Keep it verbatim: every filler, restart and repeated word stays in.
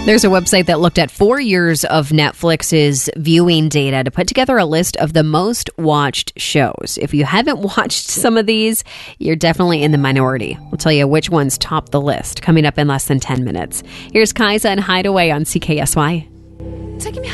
There's a website that looked at four years of Netflix's viewing data to put together a list of the most watched shows. If you haven't watched some of these, you're definitely in the minority. We'll tell you which ones top the list coming up in less than ten minutes. Here's Kaiza and Hideaway on C K S Y. Taking me